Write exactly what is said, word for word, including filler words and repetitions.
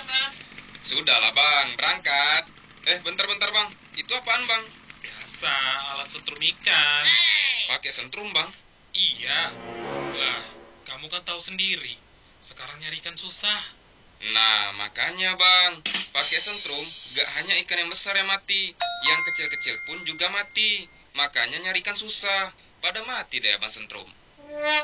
berangkat? Sudahlah bang, berangkat. Eh bentar-bentar bang, itu apaan bang? Biasa, alat setrum ikan. Pakai sentrum bang? Iya. Lah, kamu kan tahu sendiri. Sekarang nyari ikan susah. Nah makanya bang, pakai sentrum gak hanya ikan yang besar yang mati, yang kecil-kecil pun juga mati. Makanya nyari ikan susah, pada mati deh abang sentrum.